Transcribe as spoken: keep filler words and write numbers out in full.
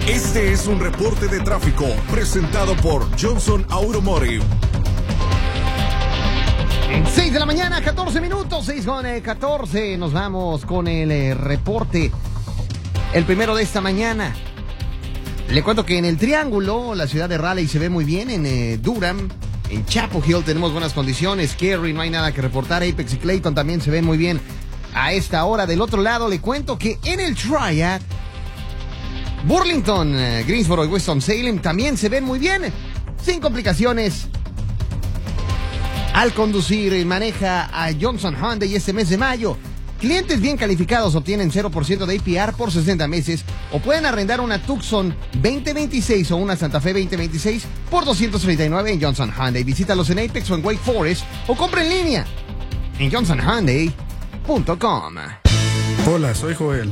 Este es un reporte de tráfico presentado por Johnson Automotive. seis de la mañana, catorce minutos, seis con catorce. Nos vamos con el eh, reporte. El primero de esta mañana. Le cuento que en el Triángulo, la ciudad de Raleigh se ve muy bien. En eh, Durham, en Chapel Hill tenemos buenas condiciones. Cary, no hay nada que reportar. Apex y Clayton también se ven muy bien a esta hora. Del otro lado, le cuento que en el Triad, Burlington, eh, Greensboro y Winston-Salem también se ven muy bien. Sin complicaciones. Al conducir, maneja a Johnson Hyundai este mes de mayo. Clientes bien calificados obtienen cero por ciento de A P R por sesenta meses o pueden arrendar una Tucson veinte veintiséis o una Santa Fe veinte veintiséis por doscientos treinta y nueve en Johnson Hyundai. Visítalos en Apex o en Wake Forest o compra en línea en johnson hyundai punto com. Hola, soy Joel.